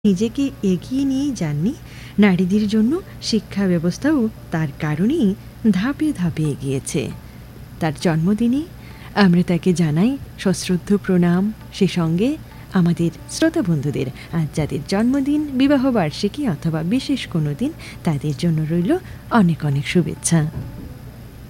নিজেকে এগিয়ে নিয়েই যাননি, নারীদের জন্য শিক্ষা ব্যবস্থাও তার কারণেই ধাপে ধাপে এগিয়েছে। তার জন্মদিনে আমরা তাকে জানাই সশ্রদ্ধ প্রণাম। সে সঙ্গে আমাদের শ্রোতা বন্ধুদের আজ যাদের জন্মদিন, বিবাহবার্ষিকী অথবা বিশেষ কোনো দিন, তাদের জন্য রইল অনেক অনেক শুভেচ্ছা।